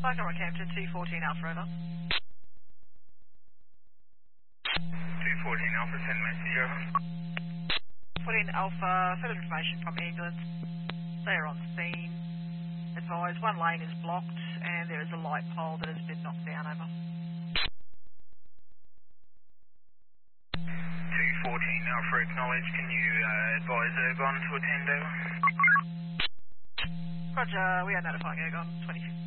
Alpha, Government Campton, 214 Alpha, over. 214 Alpha, send message over. 14 Alpha, further information from ambulance. They are on scene. Advise one lane is blocked and there is a light pole that has been knocked down, over. 214 Alpha, acknowledge. Can you advise Ergon to attend over? Roger, we are notifying Ergon, 2050.